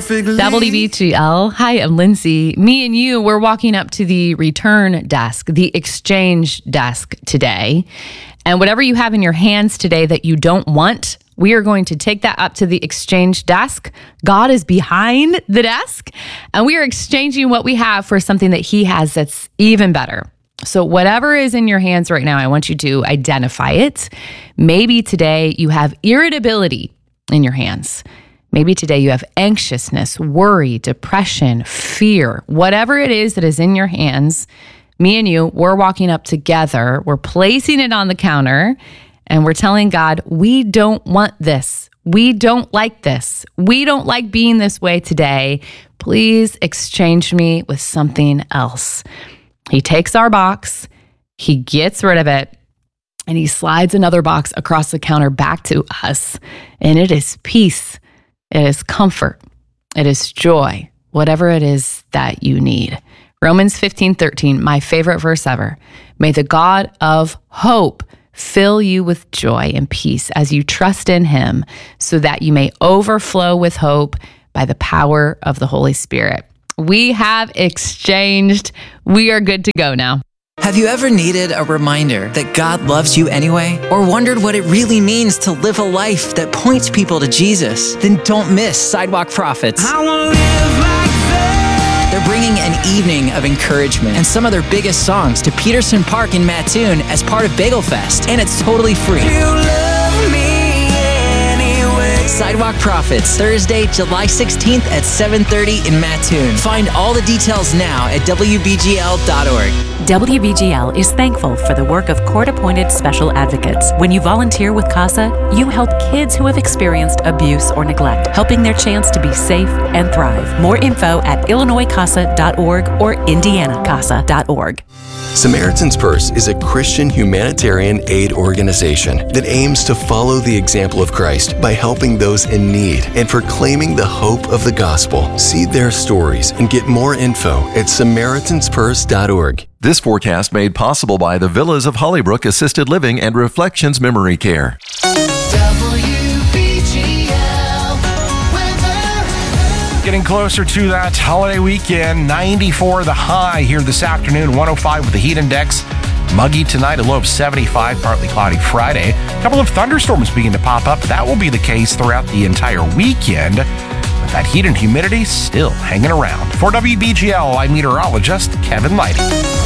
perfectly. WBGL. Hi, I'm Lindsay. Me and you, we're walking up to the return desk, the exchange desk today. And whatever you have in your hands today that you don't want, we are going to take that up to the exchange desk. God is behind the desk, and we are exchanging what we have for something that He has that's even better. So whatever is in your hands right now, I want you to identify it. Maybe today you have irritability in your hands. Maybe today you have anxiousness, worry, depression, fear, whatever it is that is in your hands. Me and you, we're walking up together. We're placing it on the counter and we're telling God, we don't want this. We don't like this. We don't like being this way today. Please exchange me with something else. He takes our box, He gets rid of it, and He slides another box across the counter back to us. And it is peace. It is comfort. It is joy, whatever it is that you need. Romans 15:13, my favorite verse ever. May the God of hope fill you with joy and peace as you trust in Him, so that you may overflow with hope by the power of the Holy Spirit. We have exchanged. We are good to go now. Have you ever needed a reminder that God loves you anyway? Or wondered what it really means to live a life that points people to Jesus? Then don't miss Sidewalk Prophets. I wanna live like that. They're bringing an evening of encouragement and some of their biggest songs to Peterson Park in Mattoon as part of Bagel Fest, and it's totally free. You love me anyway. Sidewalk Prophets, Thursday, July 16th at 7:30 in Mattoon. Find all the details now at WBGL.org. WBGL is thankful for the work of court-appointed special advocates. When you volunteer with CASA, you help kids who have experienced abuse or neglect, helping their chance to be safe and thrive. More info at IllinoisCASA.org or IndianaCASA.org. Samaritan's Purse is a Christian humanitarian aid organization that aims to follow the example of Christ by helping those in need and proclaiming the hope of the gospel. See their stories and get more info at SamaritansPurse.org. This forecast made possible by the Villas of Hollybrook Assisted Living and Reflections Memory Care. Getting closer to that holiday weekend. 94 the high here this afternoon, 105 with the heat index. Muggy tonight, a low of 75, partly cloudy Friday. A couple of thunderstorms begin to pop up. That will be the case throughout the entire weekend. But that heat and humidity still hanging around. For WBGL, I'm meteorologist Kevin Lighty.